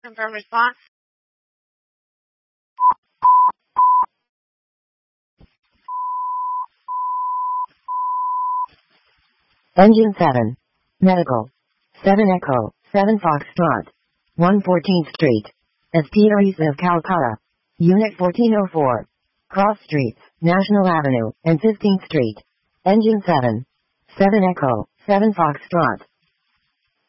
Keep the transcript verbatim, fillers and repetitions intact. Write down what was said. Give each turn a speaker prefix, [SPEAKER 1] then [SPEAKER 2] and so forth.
[SPEAKER 1] Confirm response.
[SPEAKER 2] Engine seven. Medical. seven Echo, seven Foxtrot. one fourteenth Street. S P R East of Calcutta. Unit fourteen oh four. Cross Streets, National Avenue, and fifteenth Street. Engine seven. seven Echo, seven Foxtrot.